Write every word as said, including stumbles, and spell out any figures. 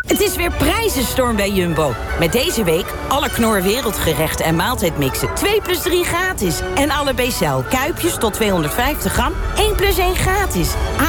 Het is weer prijzenstorm bij Jumbo. Met deze week alle Knor wereldgerechten en maaltijdmixen twee plus drie gratis. En alle B C L kuipjes tot tweehonderdvijftig gram één plus één gratis.